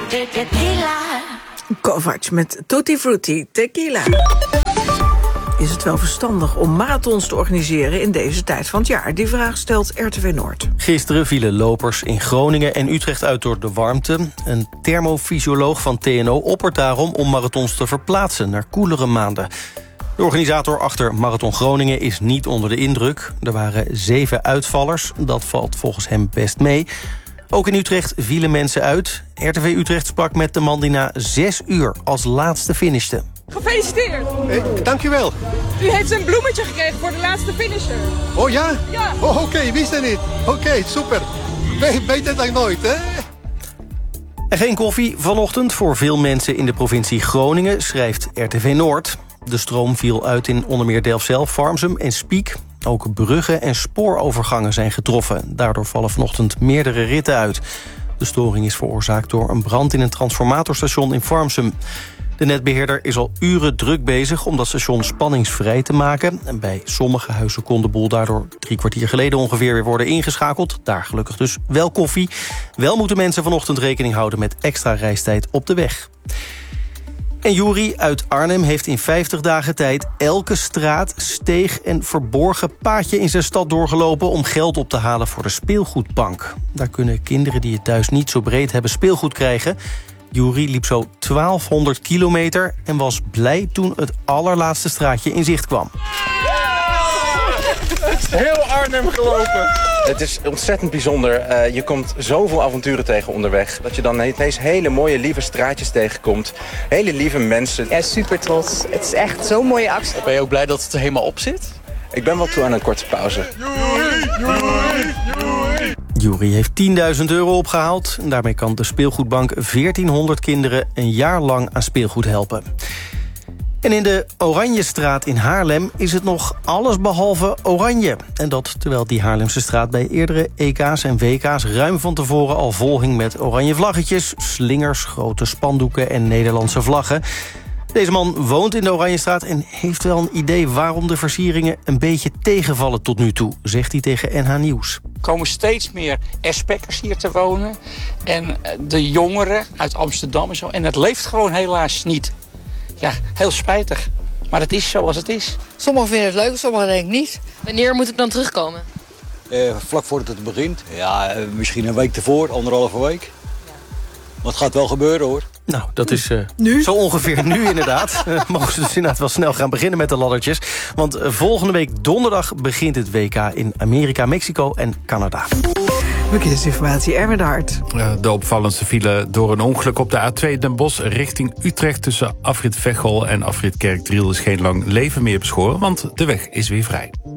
Kovacs met Tutti Frutti Tequila. Is het wel verstandig om marathons te organiseren in deze tijd van het jaar? Die vraag stelt RTV Noord. Gisteren vielen lopers in Groningen en Utrecht uit door de warmte. Een thermofysioloog van TNO oppert daarom om marathons te verplaatsen naar koelere maanden. De organisator achter Marathon Groningen is niet onder de indruk. Er waren 7 uitvallers, dat valt volgens hem best mee. Ook in Utrecht vielen mensen uit. RTV Utrecht sprak met de man die na 6 uur als laatste finishte. Gefeliciteerd! Dank u wel. U heeft een bloemetje gekregen voor de laatste finisher. Oh ja? Ja. Oh, oké, wist het niet. Oké, super. Beter dan nooit, hè? En geen koffie vanochtend voor veel mensen in de provincie Groningen, schrijft RTV Noord. De stroom viel uit in onder meer Delfzijl, Farmsum en Spiek. Ook bruggen en spoorovergangen zijn getroffen. Daardoor vallen vanochtend meerdere ritten uit. De storing is veroorzaakt door een brand in een transformatorstation in Farmsum. De netbeheerder is al uren druk bezig om dat station spanningsvrij te maken. En bij sommige huizen kon de boel daardoor 3 kwartier geleden ongeveer weer worden ingeschakeld. Daar gelukkig dus wel koffie. Wel moeten mensen vanochtend rekening houden met extra reistijd op de weg. En Juri uit Arnhem heeft in 50 dagen tijd elke straat, steeg en verborgen paadje in zijn stad doorgelopen om geld op te halen voor de speelgoedbank. Daar kunnen kinderen die het thuis niet zo breed hebben speelgoed krijgen. Juri liep zo 1200 kilometer en was blij toen het allerlaatste straatje in zicht kwam. Heel Arnhem gelopen. Het is ontzettend bijzonder. Je komt zoveel avonturen tegen onderweg. Dat je dan ineens hele mooie, lieve straatjes tegenkomt. Hele lieve mensen. Ja, super trots. Het is echt zo'n mooie actie. Ben je ook blij dat het er helemaal op zit? Ik ben wel toe aan een korte pauze. Juri heeft €10.000 opgehaald. En daarmee kan de speelgoedbank 1400 kinderen een jaar lang aan speelgoed helpen. En in de Oranjestraat in Haarlem is het nog allesbehalve oranje. En dat terwijl die Haarlemse straat bij eerdere EK's en WK's ruim van tevoren al vol hing met oranje vlaggetjes, slingers, grote spandoeken en Nederlandse vlaggen. Deze man woont in de Oranjestraat en heeft wel een idee waarom de versieringen een beetje tegenvallen tot nu toe, zegt hij tegen NH Nieuws. Er komen steeds meer SP'ers hier te wonen en de jongeren uit Amsterdam en zo. En het leeft gewoon helaas niet. Ja, heel spijtig. Maar het is zoals het is. Sommigen vinden het leuk, sommigen denk ik niet. Wanneer moet het dan terugkomen? Vlak voordat het begint. Ja, misschien een week ervoor, 1,5 week. Maar het gaat wel gebeuren, hoor. Nou, dat is nu? Zo ongeveer nu inderdaad. Mogen ze dus inderdaad wel snel gaan beginnen met de laddertjes. Want volgende week donderdag begint het WK in Amerika, Mexico en Canada. Verkeersinformatie, Erwin Hart. De opvallendste file door een ongeluk op de A2 Den Bosch richting Utrecht tussen afrit Veghel en afrit Kerkdriel is geen lang leven meer beschoren, want de weg is weer vrij.